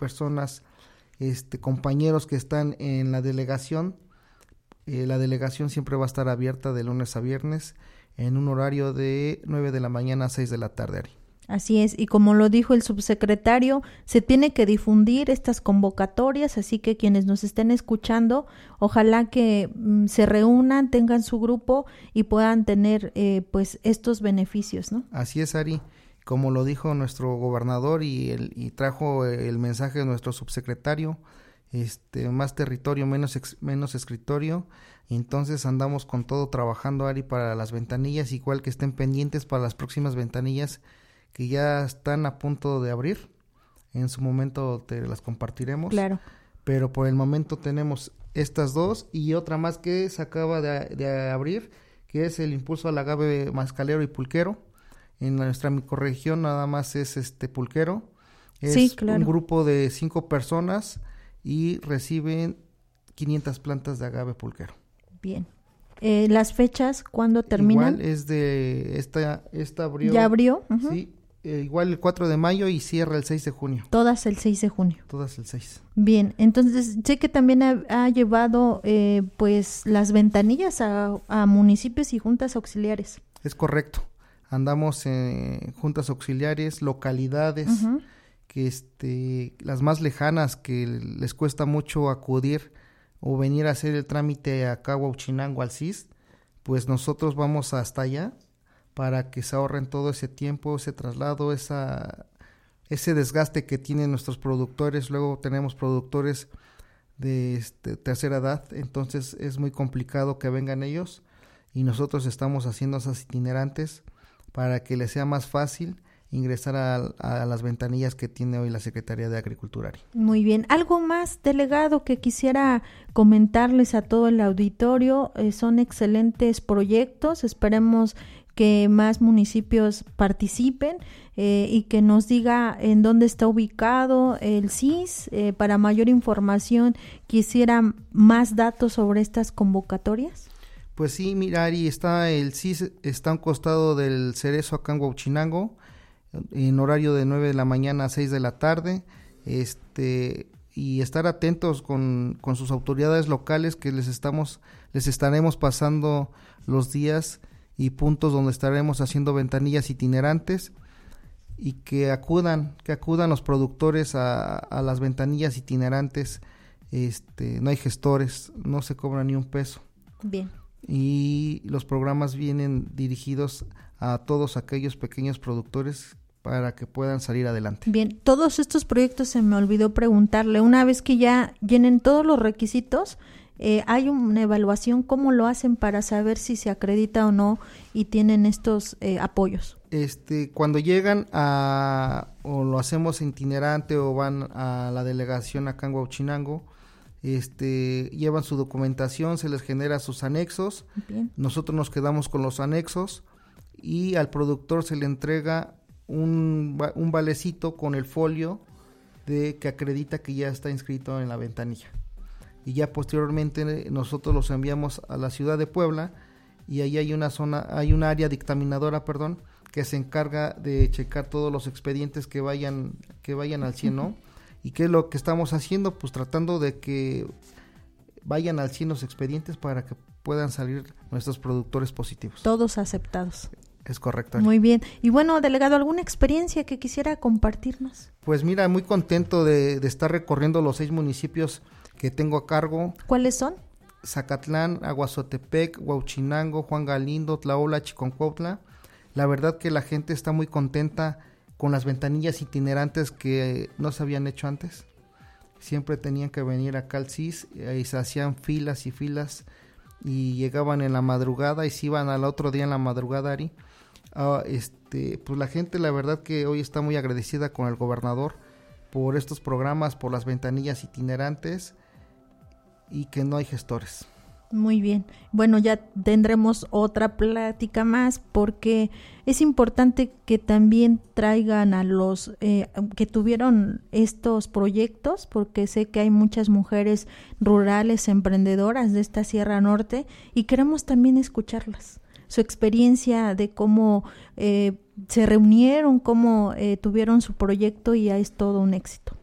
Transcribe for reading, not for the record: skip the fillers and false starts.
personas, compañeros que están en la delegación. La delegación siempre va a estar abierta de lunes a viernes en un horario de 9 de la mañana a 6 de la tarde, Ari. Así es, y como lo dijo el subsecretario, se tiene que difundir estas convocatorias, así que quienes nos estén escuchando, ojalá que se reúnan, tengan su grupo y puedan tener pues estos beneficios, ¿no? Así es, Ari, como lo dijo nuestro gobernador y trajo el mensaje de nuestro subsecretario, más territorio, menos escritorio. Entonces andamos con todo trabajando, Ari, para las ventanillas, igual que estén pendientes para las próximas ventanillas que ya están a punto de abrir. En su momento te las compartiremos. Claro. Pero por el momento tenemos estas dos y otra más que se acaba de abrir, que es el impulso al agave mascalero y pulquero. En nuestra microrregión nada más es pulquero. Es sí, claro. Un grupo de 5 personas y reciben 500 plantas de agave pulquero. Bien. ¿Las fechas cuándo terminan? Igual es de esta abrió. ¿Ya abrió? Uh-huh. Sí. Igual el 4 de mayo y cierra el 6 de junio. Todas el 6 de junio. Todas el 6. Bien, entonces sé que también ha llevado pues las ventanillas a municipios y juntas auxiliares. Es correcto. Andamos en juntas auxiliares, localidades, uh-huh, que las más lejanas que les cuesta mucho acudir o venir a hacer el trámite acá a Huauchinango al CIS, pues nosotros vamos hasta allá para que se ahorren todo ese tiempo, ese traslado, ese desgaste que tienen nuestros productores. Luego tenemos productores de tercera edad, entonces es muy complicado que vengan ellos y nosotros estamos haciendo esas itinerantes para que les sea más fácil ingresar a las ventanillas que tiene hoy la Secretaría de Agricultura. Muy bien. ¿Algo más, delegado, que quisiera comentarles a todo el auditorio? Son excelentes proyectos, esperemos que más municipios participen y que nos diga en dónde está ubicado el CIS. Para mayor información, quisiera más datos sobre estas convocatorias. Pues sí, mira, Ari, el CIS está a un costado del Cerezo acá en Huauchinango, en horario de 9 de la mañana a 6 de la tarde, y estar atentos con sus autoridades locales que les estaremos pasando los días y puntos donde estaremos haciendo ventanillas itinerantes y que acudan los productores a las ventanillas itinerantes. No hay gestores, no se cobra ni un peso. Bien. Y los programas vienen dirigidos a todos aquellos pequeños productores para que puedan salir adelante. Bien, todos estos proyectos se me olvidó preguntarle, una vez que ya llenen todos los requisitos, ¿hay una evaluación? ¿Cómo lo hacen para saber si se acredita o no y tienen estos apoyos? Cuando llegan o lo hacemos itinerante o van a la delegación acá en Huauchinango, llevan su documentación, se les genera sus anexos. Bien. Nosotros nos quedamos con los anexos y al productor se le entrega un valecito con el folio que acredita que ya está inscrito en la ventanilla. Y ya posteriormente nosotros los enviamos a la ciudad de Puebla y ahí hay una área dictaminadora, que se encarga de checar todos los expedientes que vayan al 100, ¿no? ¿Y qué es lo que estamos haciendo? Pues tratando de que vayan al 100 los expedientes para que puedan salir nuestros productores positivos. Todos aceptados. Es correcto. Muy bien. Y bueno, delegado, ¿alguna experiencia que quisiera compartirnos? Pues mira, muy contento de estar recorriendo los 6 municipios que tengo a cargo. ¿Cuáles son? Zacatlán, Aguazotepec, Huauchinango, Juan Galindo, Tlaola, Chiconcuautla. La verdad que la gente está muy contenta con las ventanillas itinerantes que no se habían hecho antes. Siempre tenían que venir acá al CIS y se hacían filas y filas y llegaban en la madrugada y se iban al otro día en la madrugada, Ari. Pues la gente, la verdad que hoy está muy agradecida con el gobernador por estos programas, por las ventanillas itinerantes y que no hay gestores. Muy bien. Bueno, ya tendremos otra plática más porque es importante que también traigan a los que tuvieron estos proyectos, porque sé que hay muchas mujeres rurales emprendedoras de esta Sierra Norte y queremos también escucharlas, su experiencia de cómo se reunieron, cómo tuvieron su proyecto y ya es todo un éxito.